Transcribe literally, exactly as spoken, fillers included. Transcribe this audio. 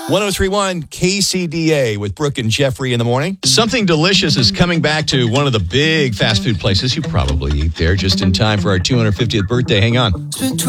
ten thirty-one K C D A with Brooke and Jeffrey in the morning. Something delicious is coming back to one of the big fast food places. You probably eat there just in time for our two hundred fiftieth birthday. Hang on.